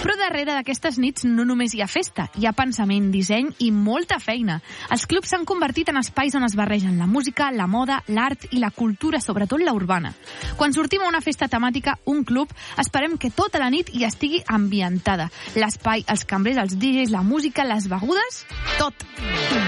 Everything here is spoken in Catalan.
Però darrere d'aquestes nits no només hi ha festa, hi ha pensament, disseny i molta feina. Els clubs s'han convertit en espais on es barregen la música, la moda, l'art i la cultura, sobretot la urbana. Quan sortim a una festa temàtica, un club, esperem que tota la nit hi estigui ambientada. L'espai, els cambrers, els DJs, la música, les begudes, tot.